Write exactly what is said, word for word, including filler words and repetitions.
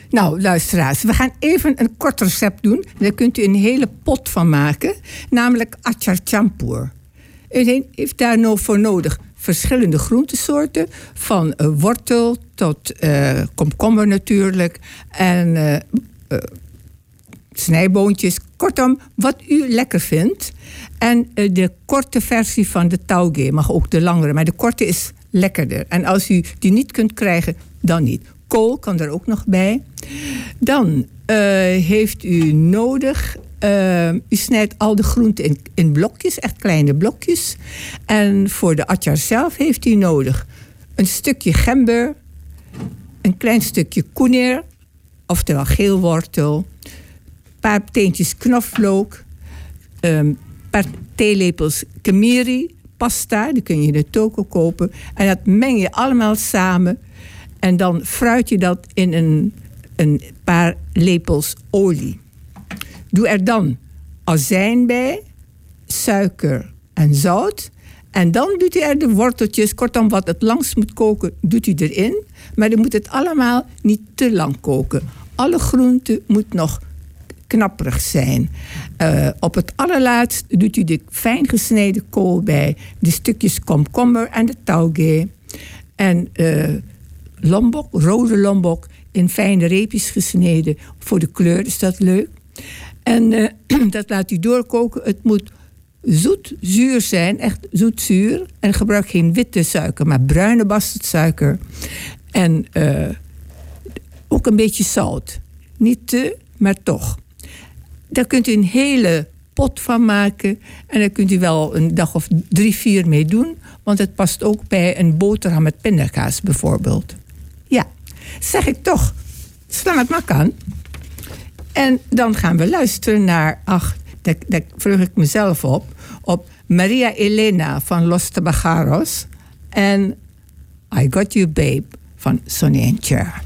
Nou, luisteraars, we gaan even een kort recept doen. Daar kunt u een hele pot van maken. Namelijk achar champur. U heeft daar nou voor nodig verschillende groentesoorten. Van uh, wortel tot uh, komkommer natuurlijk. En uh, uh, snijboontjes. Kortom, wat u lekker vindt. En uh, de korte versie van de tauge mag ook de langere. Maar de korte is lekkerder. En als u die niet kunt krijgen, dan niet. Kool kan er ook nog bij. Dan uh, heeft u nodig... Uh, u snijdt al de groenten in, in blokjes, echt kleine blokjes. En voor de achar zelf heeft u nodig een stukje gember, een klein stukje koeneer, oftewel geelwortel, een paar teentjes knoflook, een paar theelepels kemiri, pasta, die kun je in de toko kopen. En dat meng je allemaal samen en dan fruit je dat in een, een paar lepels olie. Doe er dan azijn bij, suiker en zout. En dan doet u er de worteltjes, kortom wat het langst moet koken, doet u erin. Maar dan moet het allemaal niet te lang koken. Alle groenten moet nog knapperig zijn. Uh, op het allerlaatst doet u de fijn gesneden kool bij, de stukjes komkommer en de tauge. En uh, lombok, rode lombok, in fijne reepjes gesneden. Voor de kleur is dat leuk. En uh, dat laat u doorkoken. Het moet zoet-zuur zijn, echt zoet-zuur. En gebruik geen witte suiker, maar bruine bastardsuiker. En uh, ook een beetje zout. Niet te, maar toch. Daar kunt u een hele pot van maken. En daar kunt u wel een dag of drie, vier mee doen. Want het past ook bij een boterham met pindakaas bijvoorbeeld. Ja, zeg ik toch. Slang het maar aan. En dan gaan we luisteren naar, ach, daar, daar vreug ik mezelf op, op Maria Elena van Los Tabajaros en I Got You Babe van Sonny and Cher.